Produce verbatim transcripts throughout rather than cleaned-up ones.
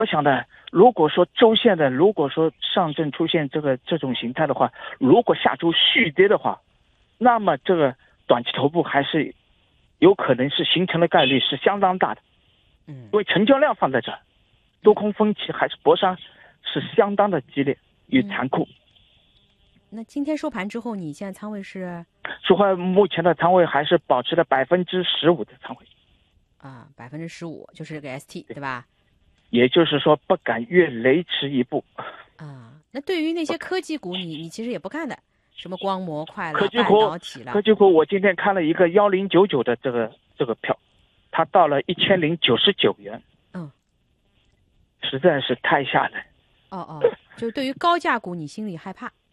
我想的，如果说周线的，如果说上证出现这个这种形态的话，如果下周续跌的话，那么这个短期头部还是有可能是形成的概率是相当大的。 嗯， 因为成交量放在这儿，多空分歧还是搏杀是相当的激烈与残酷。 嗯、那今天收盘之后，你现在仓位是？ 说话目前的仓位还是保持了百分之十五的仓位。 啊，百分之十五就是这个 S T 对吧？ 也就是说不敢越雷池一步。 啊，那对于那些科技股，你你其实也不看的，什么光模块了、 科技股、 半导体了。 科技股，我今天看了一个幺零九九的这个这个票，它到了一千零九十九元。 嗯， 实在是太吓人。 哦哦，就对于高价股，你心里害怕？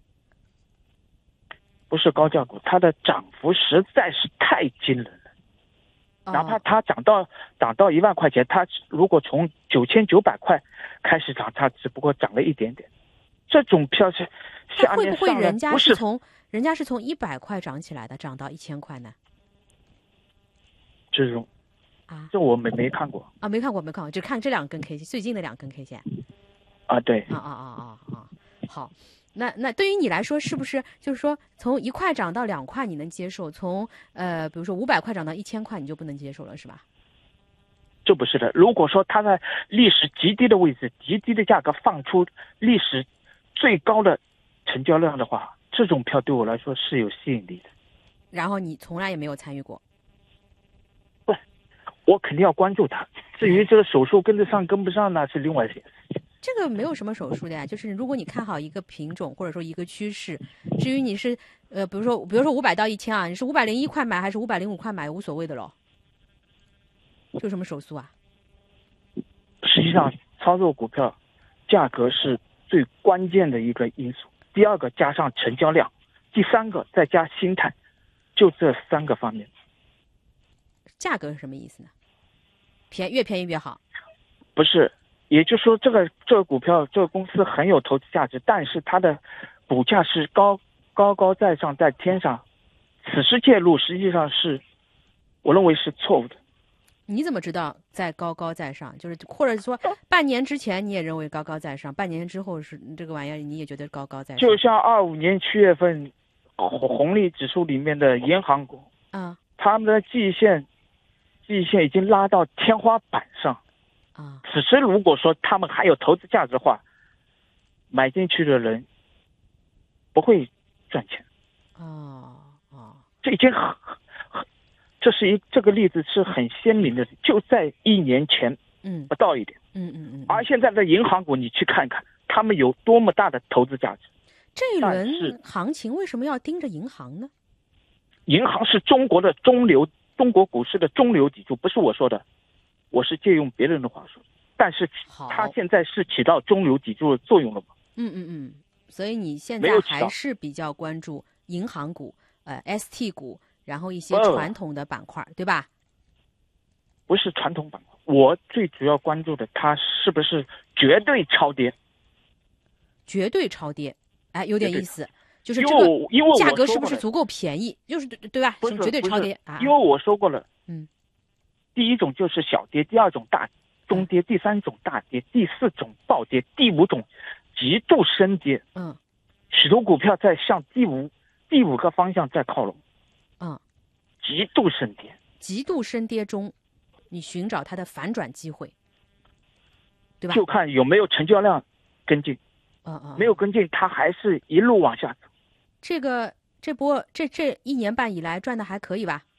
不是高价股，它的涨幅实在是太惊人了。哪怕它涨到涨到一万块钱，它如果从九千九百块开始涨，它只不过涨了一点点。这种票是下面会不会人家是从人家是从一百块涨起来的，涨到一千块呢？ 这种啊， 这我没没看过啊，没看过没看过，就看这两根 K 线，最近的两根 K 线。 啊，对啊啊啊啊啊！好。那那对于你来说，是不是就是说从一块涨到两块你能接受，从呃比如说五百块涨到一千块你就不能接受了，是吧？ 这不是的。如果说它在历史极低的位置、极低的价格放出历史最高的成交量的话，这种票对我来说是有吸引力的。 然后你从来也没有参与过？ 不，我肯定要关注它。至于这个手术跟得上跟不上呢，是另外一件事。 这个没有什么手术的呀，就是如果你看好一个品种或者说一个趋势，至于你是呃，比如说比如说五百到一千啊，你是五百零一块买还是五百零五块买，无所谓的咯。有什么手术啊？ 实际上，操作股票，价格是最关键的一个因素。第二个加上成交量，第三个再加心态，就这三个方面。 价格是什么意思呢？便越便宜越好？ 不是。也就是说，这个这个股票这个公司很有投资价值，但是它的股价是高高高在上，在天上，此时介入实际上是我认为是错误的。 你怎么知道在高高在上？就是或者说半年之前你也认为高高在上，半年之后是这个玩意儿你也觉得高高在上？ 就像二五年七月份红利指数里面的银行股， 啊， 他们的季线季线已经拉到天花板上。 啊， 此时如果说他们还有投资价值的话，买进去的人不会赚钱。 哦哦， 这已经很很，这是一这个例子是很鲜明的，就在一年前， 嗯， 不到一点， 嗯嗯嗯。 而现在的银行股，你去看看，他们有多么大的投资价值。 这一轮行情为什么要盯着银行呢？ 银行是中国的中流，中国股市的中流砥柱，不是我说的。我是借用别人的话说，但是它现在是起到中流砥柱的作用了吗？ 嗯嗯嗯，所以你现在还是比较关注银行股、呃 S T 股，然后一些传统的板块，对吧？ 不是传统板块，我最主要关注的它是不是绝对超跌。 绝对超跌，哎，有点意思，就是这个价格是不是足够便宜？就是对对吧？ 不是绝对超跌啊！ 因为我说过了， 嗯。 第一种就是小跌，第二种大中跌，第三种大跌，第四种暴跌，第五种极度深跌。 嗯， 许多股票在向第五第五个方向在靠拢。 嗯， 极度深跌。 极度深跌中，你寻找它的反转机会，对吧？ 就看有没有成交量跟进。 嗯嗯， 没有跟进，它还是一路往下走。 这个这波这这一年半以来赚的还可以吧？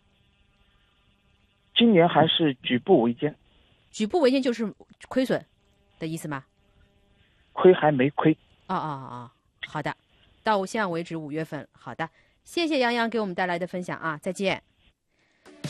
今年还是举步维艰。 举步维艰就是亏损的意思吗？ 亏还没亏。 啊啊啊！好的，到现在为止五月份，好的，谢谢杨洋给我们带来的分享啊，再见。